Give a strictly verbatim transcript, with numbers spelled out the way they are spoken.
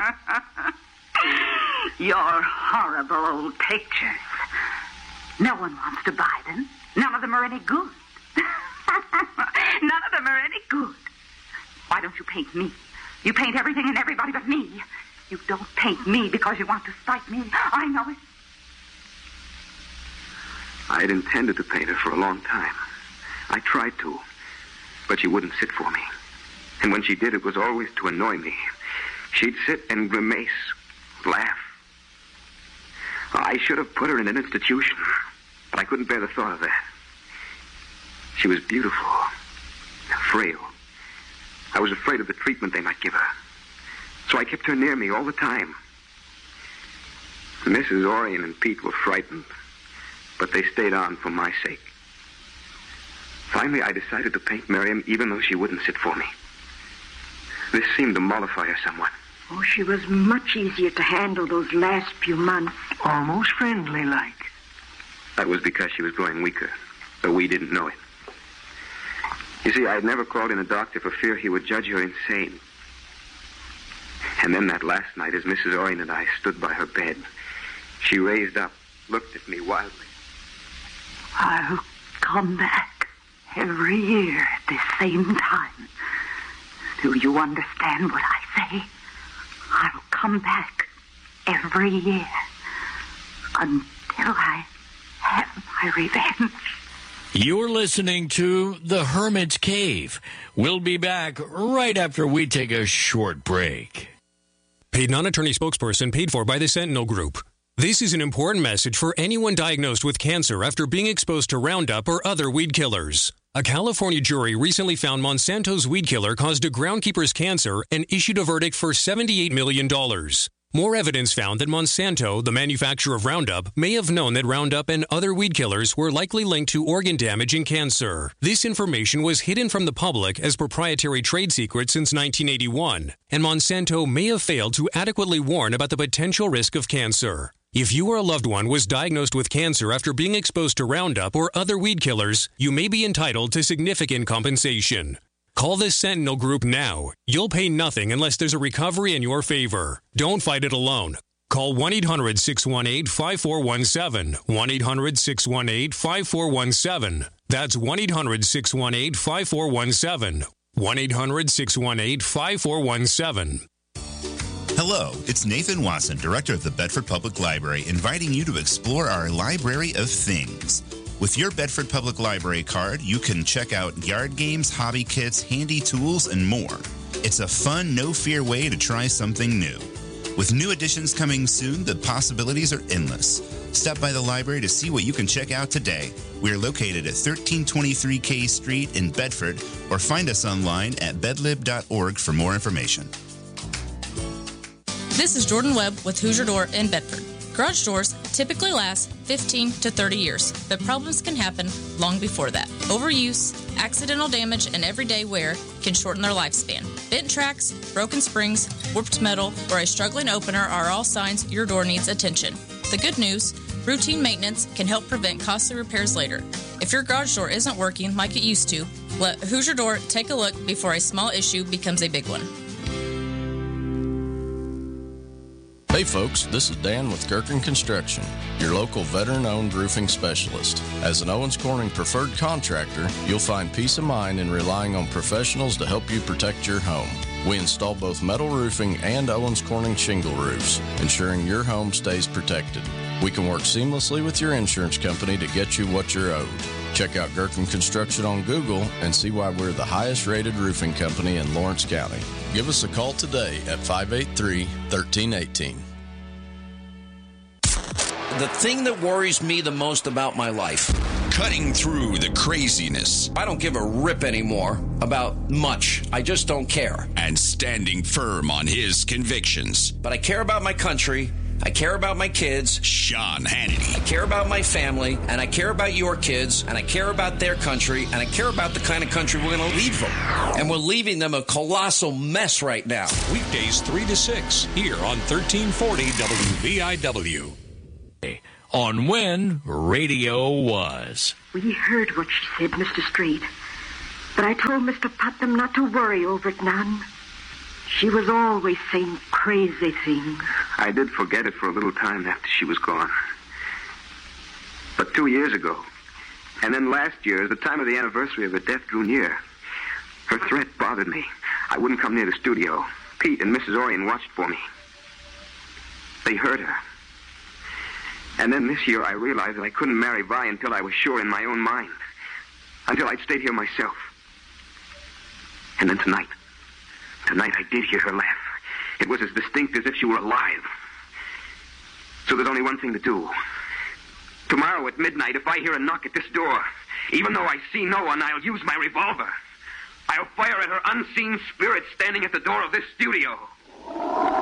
Your horrible old pictures. No one wants to buy them. None of them are any good. None of them are any good. Why don't you paint me? You paint everything and everybody but me. You don't paint me because you want to spite me. I know it. I'd intended to paint her for a long time. I tried to, but she wouldn't sit for me. And when she did, it was always to annoy me. She'd sit and grimace, laugh. I should have put her in an institution, but I couldn't bear the thought of that. She was beautiful, frail. I was afraid of the treatment they might give her. So I kept her near me all the time. Missus Orion and Pete were frightened, but they stayed on for my sake. Finally, I decided to paint Miriam even though she wouldn't sit for me. This seemed to mollify her somewhat. Oh, she was much easier to handle those last few months. Almost friendly-like. That was because she was growing weaker, though we didn't know it. You see, I had never called in a doctor for fear he would judge her insane. And then that last night, as Missus Orion and I stood by her bed, she raised up, looked at me wildly. I'll come back every year at the same time. Do you understand what I say? I'll come back every year until I have my revenge. You're listening to The Hermit's Cave. We'll be back right after we take a short break. Paid non-attorney spokesperson paid for by the Sentinel Group. This is an important message for anyone diagnosed with cancer after being exposed to Roundup or other weed killers. A California jury recently found Monsanto's weed killer caused a groundkeeper's cancer and issued a verdict for seventy-eight million dollars. More evidence found that Monsanto, the manufacturer of Roundup, may have known that Roundup and other weed killers were likely linked to organ damage and cancer. This information was hidden from the public as proprietary trade secret since nineteen eighty-one, and Monsanto may have failed to adequately warn about the potential risk of cancer. If you or a loved one was diagnosed with cancer after being exposed to Roundup or other weed killers, you may be entitled to significant compensation. Call the Sentinel Group now. You'll pay nothing unless there's a recovery in your favor. Don't fight it alone. Call one eight hundred six one eight five four one seven. one eight hundred six one eight five four one seven. That's one eight hundred six one eight five four one seven. one eight hundred six one eight five four one seven. Hello, it's Nathan Watson, Director of the Bedford Public Library, inviting you to explore our Library of Things. With your Bedford Public Library card, you can check out yard games, hobby kits, handy tools, and more. It's a fun, no-fear way to try something new. With new additions coming soon, the possibilities are endless. Stop by the library to see what you can check out today. We're located at thirteen twenty-three K Street in Bedford, or find us online at bedlib dot org for more information. This is Jordan Webb with Hoosier Door in Bedford. Garage doors typically last fifteen to thirty years, but problems can happen long before that. Overuse, accidental damage, and everyday wear can shorten their lifespan. Bent tracks, broken springs, warped metal, or a struggling opener are all signs your door needs attention. The good news, routine maintenance can help prevent costly repairs later. If your garage door isn't working like it used to, let Hoosier Door take a look before a small issue becomes a big one. Hey folks, this is Dan with Gerken Construction, your local veteran-owned roofing specialist. As an Owens Corning preferred contractor, you'll find peace of mind in relying on professionals to help you protect your home. We install both metal roofing and Owens Corning shingle roofs, ensuring your home stays protected. We can work seamlessly with your insurance company to get you what you're owed. Check out Gerken Construction on Google and see why we're the highest rated roofing company in Lawrence County. Give us a call today at five eight three, one three one eight. The thing that worries me the most about my life. Cutting through the craziness. I don't give a rip anymore about much. I just don't care. And standing firm on his convictions. But I care about my country. I care about my kids. Sean Hannity. I care about my family, and I care about your kids, and I care about their country, and I care about the kind of country we're going to leave them. And we're leaving them a colossal mess right now. Weekdays three to six here on thirteen forty W V I W. On When Radio Was. We heard what she said, Mister Street. But I told Mister Putnam not to worry over it none. She was always saying crazy things. I did forget it for a little time after she was gone. But two years ago, and then last year, as the time of the anniversary of her death drew near, her threat bothered me. I wouldn't come near the studio. Pete and Missus Orion watched for me. They heard her. And then this year I realized that I couldn't marry Vi until I was sure in my own mind. Until I'd stayed here myself. And then tonight, tonight I did hear her laugh. It was as distinct as if she were alive. So there's only one thing to do. Tomorrow at midnight, if I hear a knock at this door, even though I see no one, I'll use my revolver. I'll fire at her unseen spirit standing at the door of this studio.